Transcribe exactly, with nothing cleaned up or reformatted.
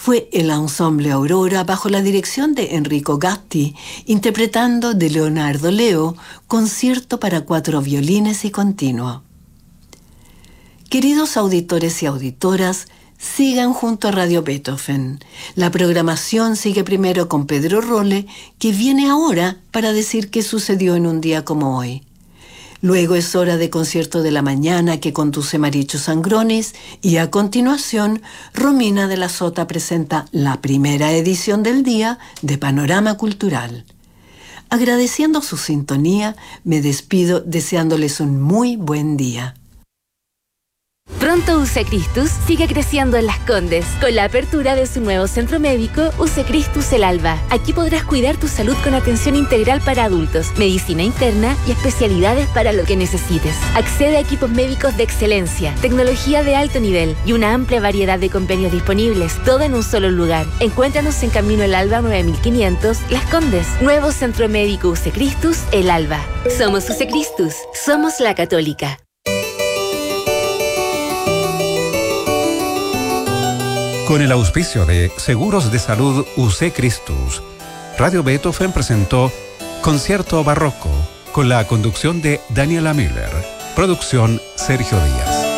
fue el Ensemble Aurora bajo la dirección de Enrico Gatti, interpretando de Leonardo Leo, concierto para cuatro violines y continuo. Queridos auditores y auditoras, sigan junto a Radio Beethoven. La programación sigue primero con Pedro Rolle, que viene ahora para decir qué sucedió en un día como hoy. Luego es hora de Concierto de la Mañana que conduce Maricho Sangronis y a continuación Romina de la Sota presenta la primera edición del día de Panorama Cultural. Agradeciendo su sintonía, me despido deseándoles un muy buen día. Pronto U C E Christus sigue creciendo en Las Condes con la apertura de su nuevo centro médico U C E Christus El Alba. Aquí podrás cuidar tu salud con atención integral para adultos, medicina interna y especialidades para lo que necesites. Accede a equipos médicos de excelencia, tecnología de alto nivel y una amplia variedad de convenios disponibles, todo en un solo lugar. Encuéntranos en Camino El Alba nueve mil quinientos, Las Condes. Nuevo centro médico U C E Christus El Alba. Somos U C E Christus, somos la Católica. Con el auspicio de Seguros de Salud U C E Christus, Radio Beethoven presentó Concierto Barroco con la conducción de Daniela Miller. Producción Sergio Díaz.